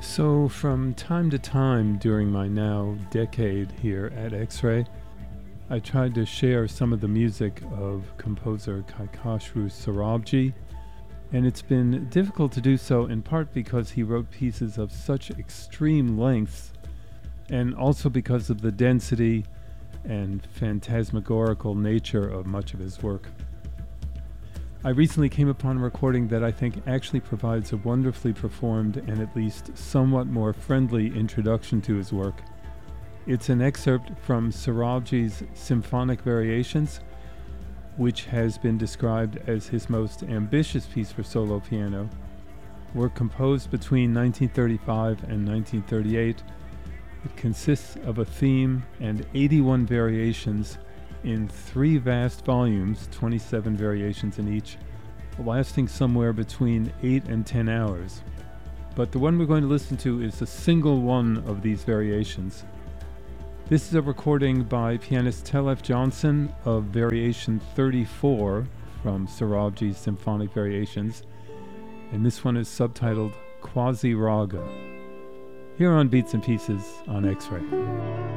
So, from time to time during my now decade here at X-Ray, I tried to share some of the music of composer Kaikhosru Sorabji, and it's been difficult to do so in part because he wrote pieces of such extreme lengths, and also because of the density and phantasmagorical nature of much of his work. I recently came upon a recording that I think actually provides a wonderfully performed and at least somewhat more friendly introduction to his work. It's an excerpt from Sorabji's Symphonic Variations, which has been described as his most ambitious piece for solo piano. Work composed between 1935 and 1938, it consists of a theme and 81 variations in 3 vast volumes, 27 variations in each, lasting somewhere between 8 and 10 hours. But the one we're going to listen to is a single one of these variations. This is a recording by pianist Tel-F Johnson of Variation 34 from Sorabji's Symphonic Variations, and this one is subtitled Quasi Raga. Here on Beats and Pieces on X-Ray.